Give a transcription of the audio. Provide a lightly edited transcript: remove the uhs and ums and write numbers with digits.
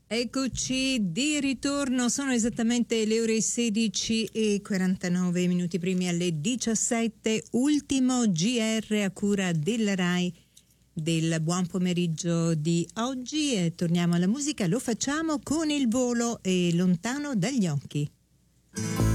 Eccoci di ritorno, sono esattamente le ore 16:49 primi alle 17, ultimo GR a cura della RAI del buon pomeriggio di oggi e torniamo alla musica, lo facciamo con il volo e lontano dagli occhi.